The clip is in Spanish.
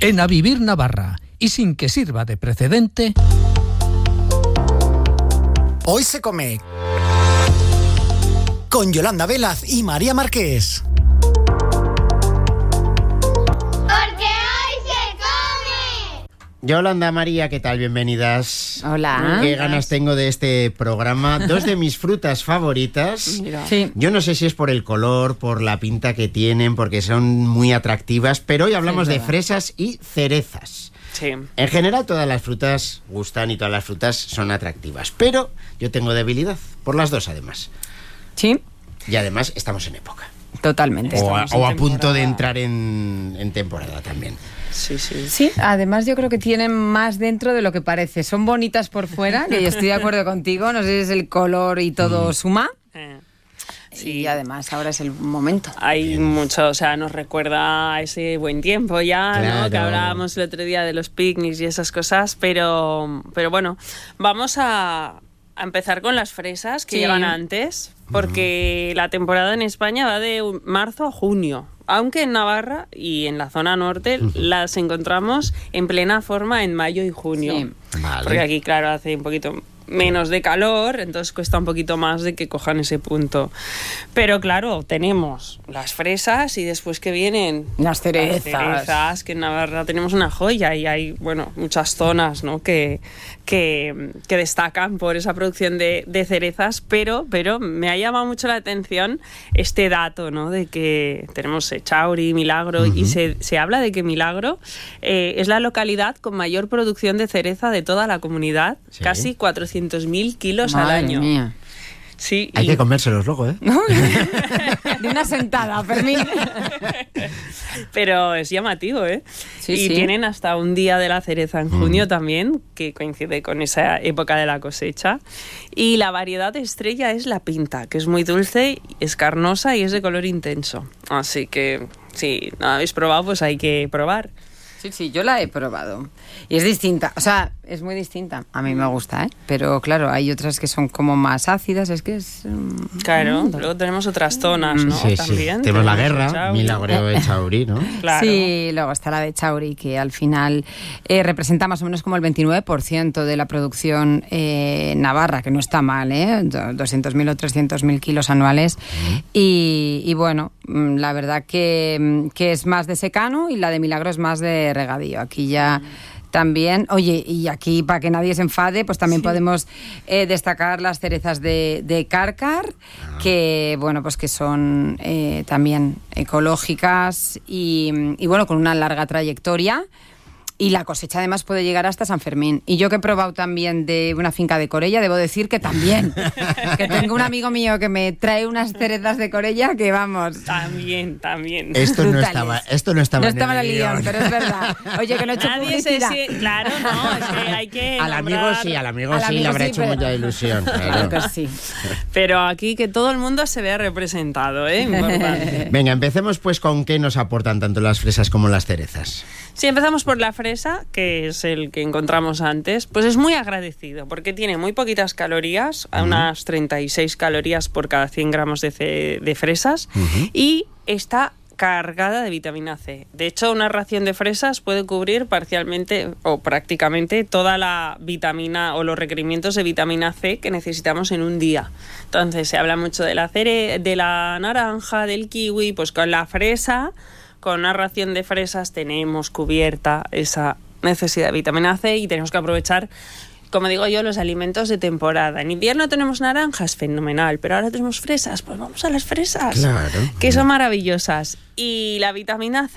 En A Vivir Navarra, y sin que sirva de precedente, hoy se come con Yolanda Velaz y María Marqués. Yolanda, María, ¿qué tal? Bienvenidas. Hola. Qué ganas tengo de este programa. Dos de mis frutas favoritas. Mira. Sí. Yo no sé si es por el color, por la pinta que tienen, porque son muy atractivas, pero hoy hablamos de fresas y cerezas. Sí. En general todas las frutas gustan y todas las frutas son atractivas, pero yo tengo debilidad por las dos además. Sí. Y además estamos en época. Totalmente. O a punto de entrar en temporada también. Sí, sí. Sí, además yo creo que tienen más dentro de lo que parece. Son bonitas por fuera, que yo estoy de acuerdo contigo, no sé si es el color y todo suma. Sí. Y además ahora es el momento. Hay mucho, o sea, nos recuerda a ese buen tiempo ya, Claro. ¿no? Que hablábamos el otro día de los picnics y esas cosas, pero bueno, vamos a empezar con las fresas que llegan antes, porque la temporada en España va de marzo a junio. Aunque en Navarra y en la zona norte las encontramos en plena forma en mayo y junio. Sí. Vale. Porque aquí, claro, hace un poquito menos de calor, entonces cuesta un poquito más de que cojan ese punto. Pero claro, tenemos las fresas y después que vienen Las cerezas. las cerezas, que en Navarra tenemos una joya y hay, bueno, muchas zonas, ¿no? que destacan por esa producción de cerezas, pero me ha llamado mucho la atención este dato, ¿no? De que tenemos Echauri, Milagro, y se habla de que Milagro es la localidad con mayor producción de cereza de toda la comunidad, Sí. casi 400.000 kilos al Madre año. mía. Sí, Hay que comérselos luego, ¿eh? De una sentada, Fermín. pero es llamativo, ¿eh? Sí, y sí. tienen hasta un día de la cereza en junio también, que coincide con esa época de la cosecha. Y la variedad estrella es la pinta, que es muy dulce, es carnosa y es de color intenso. Así que, si no la habéis probado, pues hay que probar. Sí, yo la he probado. Y es distinta, o sea, es muy distinta. A mí me gusta, ¿eh? Pero claro, hay otras que son como más ácidas, es que es... Claro, luego tenemos otras zonas, ¿no? Sí, También. sí. Tenemos la guerra, Echauri. Milagro Echauri, ¿no? Claro. Sí, luego está la de Chauri, que al final representa más o menos como el 29% de la producción navarra, que no está mal, ¿eh? 200.000 o 300.000 kilos anuales. Y bueno, la verdad que es más de secano y la de Milagro es más de regadío. Aquí ya... También, oye, y aquí para que nadie se enfade, pues también podemos destacar las cerezas de Cárcar, que bueno, pues que son también ecológicas y bueno, con una larga trayectoria. Y la cosecha además puede llegar hasta San Fermín. Y yo que he probado también de una finca de Corella, debo decir que también. Que tengo un amigo mío que me trae unas cerezas de Corella que vamos... También. Esto no Brutales. estaba No en estaba en el guión, guión. pero es verdad. Oye, que no he hecho Nadie publicidad. Claro, no, es que hay que Al amigo nombrar- sí, Al le amigo habrá sí, hecho pero- mucha ilusión. Claro Claro. que sí. Pero aquí que todo el mundo se vea representado, ¿eh? Importante. Venga, empecemos pues con qué nos aportan tanto las fresas como las cerezas. Si empezamos por la fresa, que es el que encontramos antes, pues es muy agradecido porque tiene muy poquitas calorías, unas 36 calorías por cada 100 gramos de fresas, y está cargada de vitamina C. De hecho, una ración de fresas puede cubrir parcialmente o prácticamente toda la vitamina o los requerimientos de vitamina C que necesitamos en un día. Entonces, se habla mucho de de la naranja, del kiwi, pues con la fresa, con una ración de fresas tenemos cubierta esa necesidad de vitamina C y tenemos que aprovechar, como digo yo, los alimentos de temporada. En invierno tenemos naranjas, fenomenal, pero ahora tenemos fresas, pues vamos a las fresas, Claro. que son maravillosas. Y la vitamina C